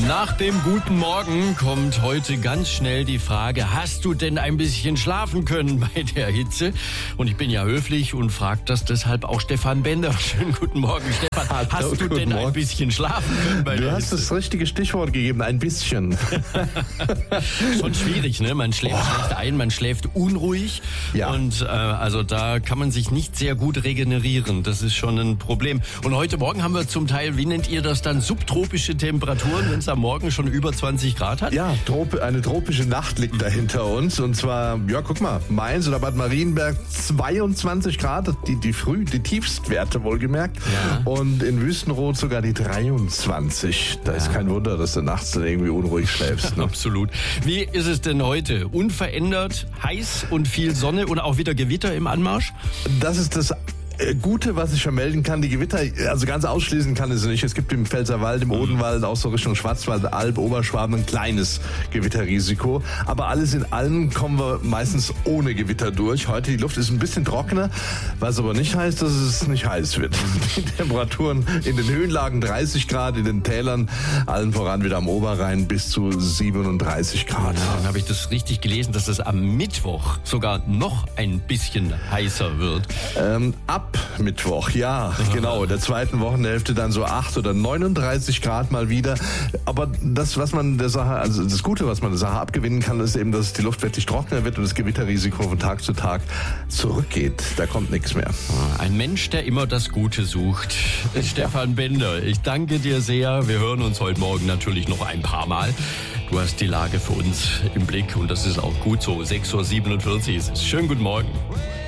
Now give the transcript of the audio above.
Nach dem guten Morgen kommt heute ganz schnell die Frage, hast du denn ein bisschen schlafen können bei der Hitze? Und ich bin ja höflich und frage das deshalb auch Stefan Bender. Schönen guten Morgen, Stefan. Hast du denn ein bisschen schlafen können bei der Hitze? Du hast das richtige Stichwort gegeben, ein bisschen. Schon schwierig, ne? Man schläft schlecht ein, man schläft unruhig. Ja. Und also da kann man sich nicht sehr gut regenerieren. Das ist schon ein Problem. Und heute Morgen haben wir zum Teil, wie nennt ihr das dann, subtropische Temperaturen, wenn es am Morgen schon über 20 Grad hat? Ja, eine tropische Nacht liegt da hinter uns. Und zwar, ja, guck mal, Mainz oder Bad Marienberg 22 Grad, die Tiefstwerte wohlgemerkt. Ja. Und in Wüstenrot sogar die 23. Da ist kein Wunder, dass du nachts dann irgendwie unruhig schläfst. Ne? Absolut. Wie ist es denn heute? Unverändert, heiß und viel Sonne und auch wieder Gewitter im Anmarsch? Das ist das Gute, was ich vermelden kann. Die Gewitter, also ganz ausschließen kann es nicht. Es gibt im Pfälzerwald, im Odenwald, auch so Richtung Schwarzwald, Alb, Oberschwaben ein kleines Gewitterrisiko. Aber alles in allem kommen wir meistens ohne Gewitter durch. Heute die Luft ist ein bisschen trockener, was aber nicht heißt, dass es nicht heiß wird. Die Temperaturen in den Höhenlagen 30 Grad, in den Tälern, allen voran wieder am Oberrhein bis zu 37 Grad. Ja, dann habe ich das richtig gelesen, dass es am Mittwoch sogar noch ein bisschen heißer wird. Ab Mittwoch, ja, genau. Der zweiten Wochenhälfte dann so 8 oder 39 Grad mal wieder. Aber das, was man der Sache, also das Gute, was man der Sache abgewinnen kann, ist eben, dass die Luft wirklich trockener wird und das Gewitterrisiko von Tag zu Tag zurückgeht. Da kommt nichts mehr. Ein Mensch, der immer das Gute sucht. Stefan Bender, ich danke dir sehr. Wir hören uns heute Morgen natürlich noch ein paar Mal. Du hast die Lage für uns im Blick und das ist auch gut so. 6:47 Uhr ist es. Schönen guten Morgen.